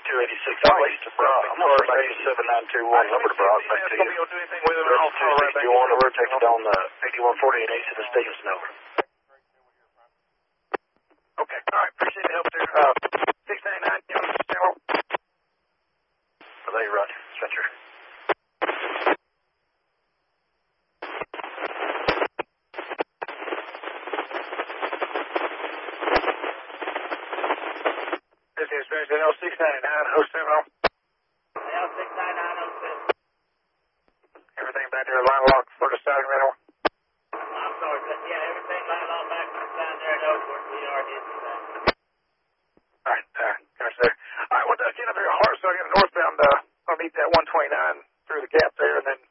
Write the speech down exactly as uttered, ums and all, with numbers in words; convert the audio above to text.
two eighty-six. I'm east of Brock. I'm on first eighty-seven nine two one. Number to Brock. Back to you. two sixty-one. We're taking down the eighty-one forty-eight east of the Stevens Over. Okay. All right. Appreciate the help there. Uh, six ninety-nine. Relay run. Spencer. This is Spencer. L six ninety-nine. oh seven oh. L six ninety-nine oh seven. Everything back there, line lock for the side rental. I'm sorry, but yeah, everything line on back down there at Oakwood. We are hitting that. All right, uh, gosh there. All right, well, uh, get up here hard so I get northbound, uh, I'll meet that one twenty-nine through the gap there, and then